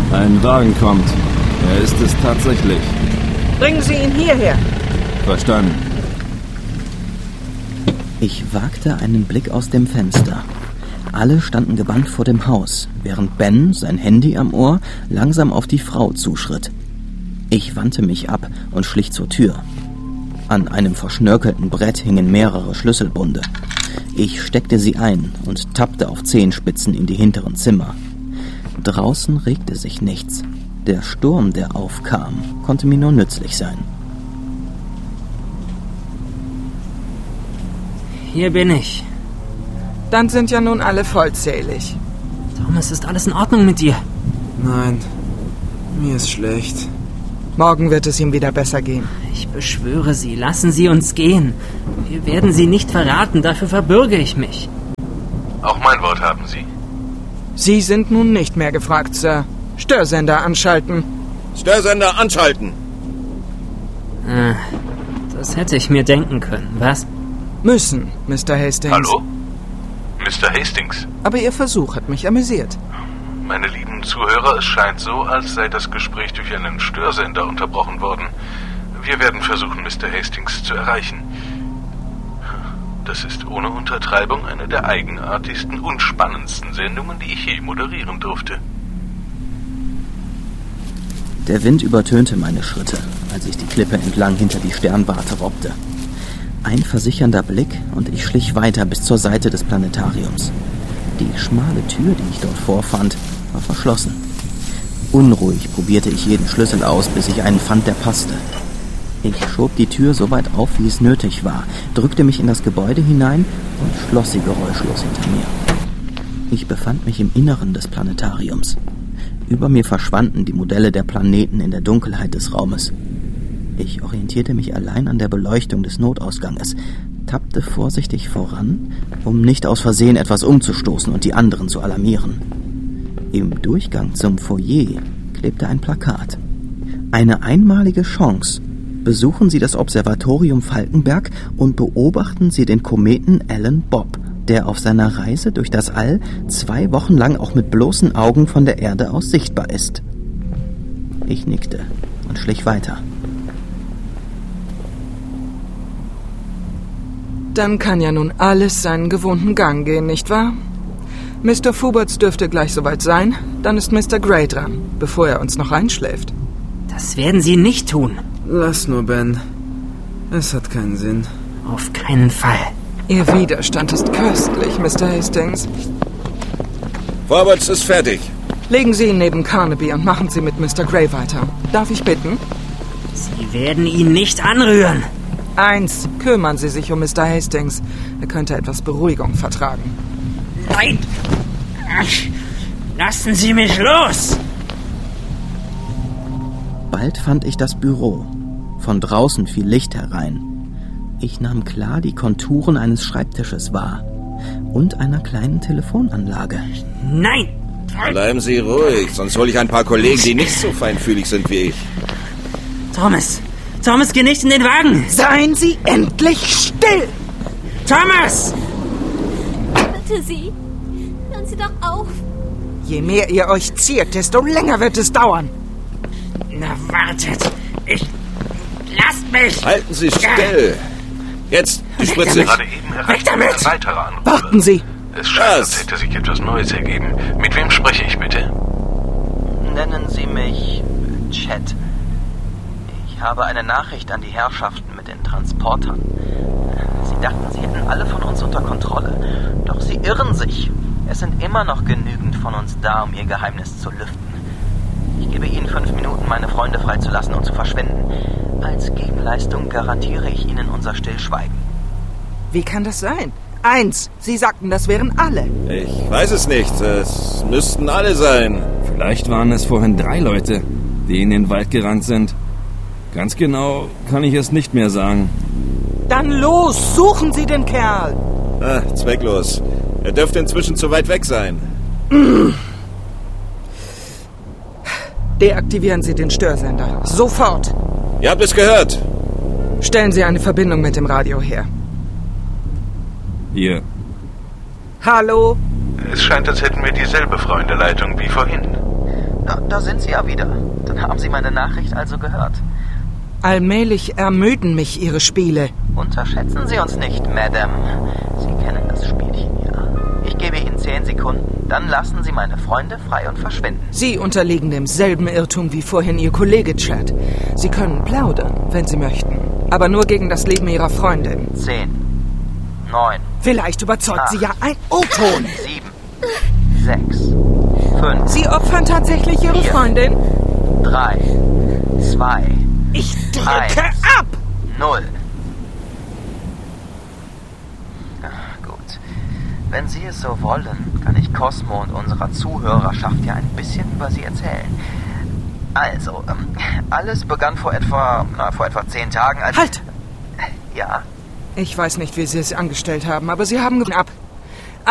Ein Wagen kommt. Er ist es tatsächlich. Bringen Sie ihn hierher. Verstanden. Ich wagte einen Blick aus dem Fenster. Alle standen gebannt vor dem Haus, während Ben, sein Handy am Ohr, langsam auf die Frau zuschritt. Ich wandte mich ab und schlich zur Tür. An einem verschnörkelten Brett hingen mehrere Schlüsselbunde. Ich steckte sie ein und tappte auf Zehenspitzen in die hinteren Zimmer. Draußen regte sich nichts. Der Sturm, der aufkam, konnte mir nur nützlich sein. Hier bin ich. Dann sind ja nun alle vollzählig. Thomas, ist alles in Ordnung mit dir? Nein, mir ist schlecht. Morgen wird es ihm wieder besser gehen. Ich beschwöre Sie, lassen Sie uns gehen. Wir werden Sie nicht verraten, dafür verbürge ich mich. Auch mein Wort haben Sie. Sie sind nun nicht mehr gefragt, Sir. Störsender anschalten. Störsender anschalten! Das hätte ich mir denken können, was? Müssen, Mr. Hastings. Hallo? Mr. Hastings. Aber Ihr Versuch hat mich amüsiert. Meine lieben Zuhörer, es scheint so, als sei das Gespräch durch einen Störsender unterbrochen worden. Wir werden versuchen, Mr. Hastings zu erreichen. Das ist ohne Untertreibung eine der eigenartigsten und spannendsten Sendungen, die ich je moderieren durfte. Der Wind übertönte meine Schritte, als ich die Klippe entlang hinter die Sternwarte robbte. Ein versichernder Blick und ich schlich weiter bis zur Seite des Planetariums. Die schmale Tür, die ich dort vorfand, war verschlossen. Unruhig probierte ich jeden Schlüssel aus, bis ich einen fand, der passte. Ich schob die Tür so weit auf, wie es nötig war, drückte mich in das Gebäude hinein und schloss sie geräuschlos hinter mir. Ich befand mich im Inneren des Planetariums. Über mir verschwanden die Modelle der Planeten in der Dunkelheit des Raumes. Ich orientierte mich allein an der Beleuchtung des Notausganges, tappte vorsichtig voran, um nicht aus Versehen etwas umzustoßen und die anderen zu alarmieren. Im Durchgang zum Foyer klebte ein Plakat. Eine einmalige Chance. Besuchen Sie das Observatorium Falkenberg und beobachten Sie den Kometen Alan Bob, der auf seiner Reise durch das All 2 Wochen lang auch mit bloßen Augen von der Erde aus sichtbar ist. Ich nickte und schlich weiter. Dann kann ja nun alles seinen gewohnten Gang gehen, nicht wahr? Mr. Fuberts dürfte gleich soweit sein, dann ist Mr. Gray dran, bevor er uns noch einschläft. Das werden Sie nicht tun. Lass nur, Ben. Es hat keinen Sinn. Auf keinen Fall. Ihr Widerstand ist köstlich, Mr. Hastings. Roberts ist fertig. Legen Sie ihn neben Carnaby und machen Sie mit Mr. Gray weiter. Darf ich bitten? Sie werden ihn nicht anrühren. 1. Kümmern Sie sich um Mr. Hastings. Er könnte etwas Beruhigung vertragen. Nein! Lassen Sie mich los! Bald fand ich das Büro. Von draußen fiel Licht herein. Ich nahm klar die Konturen eines Schreibtisches wahr und einer kleinen Telefonanlage. Nein! Bleiben Sie ruhig, sonst hole ich ein paar Kollegen, die nicht so feinfühlig sind wie ich. Thomas! Thomas, geh nicht in den Wagen! Seien Sie endlich still! Thomas! Bitte Sie, hören Sie doch auf. Je mehr ihr euch ziert, desto länger wird es dauern. Na, wartet! Lasst mich! Halten Sie still! Jetzt die Spritze! Gerade eben erreicht ein weiterer Anrufer. Warten Sie! Es scheint, als hätte sich etwas Neues ergeben. Mit wem spreche ich bitte? Nennen Sie mich Chat. Ich habe eine Nachricht an die Herrschaften mit den Transportern. Sie dachten, sie hätten alle von uns unter Kontrolle. Doch sie irren sich. Es sind immer noch genügend von uns da, um ihr Geheimnis zu lüften. Ich gebe Ihnen 5 Minuten, meine Freunde freizulassen und zu verschwinden. Als Gegenleistung garantiere ich Ihnen unser Stillschweigen. Wie kann das sein? 1. Sie sagten, das wären alle. Ich weiß es nicht. Es müssten alle sein. Vielleicht waren es vorhin 3 Leute, die in den Wald gerannt sind. Ganz genau kann ich es nicht mehr sagen. Dann los, suchen Sie den Kerl. Zwecklos. Er dürfte inzwischen zu weit weg sein. Deaktivieren Sie den Störsender. Sofort. Ihr habt es gehört. Stellen Sie eine Verbindung mit dem Radio her. Hier. Hallo? Es scheint, als hätten wir dieselbe Freundeleitung wie vorhin. Da sind Sie ja wieder. Dann haben Sie meine Nachricht also gehört. Allmählich ermüden mich Ihre Spiele. Unterschätzen Sie uns nicht, Madame. Sie kennen das Spielchen ja. Ich gebe Ihnen 10 Sekunden. Dann lassen Sie meine Freunde frei und verschwinden. Sie unterliegen demselben Irrtum wie vorhin Ihr Kollege Chad. Sie können plaudern, wenn Sie möchten. Aber nur gegen das Leben Ihrer Freundin. 10, 9. Vielleicht überzeugt 8, Sie ja ein O-Ton. 7, 6, 5. Sie opfern tatsächlich Ihre 4, Freundin? 3, 2, Ich drücke 1, ab! 0. Gut. Wenn Sie es so wollen, kann ich Cosmo und unserer Zuhörerschaft ja ein bisschen über Sie erzählen. Also, alles begann vor etwa 10 Tagen, als... Halt! Ja? Ich weiß nicht, wie Sie es angestellt haben, aber Sie haben ab.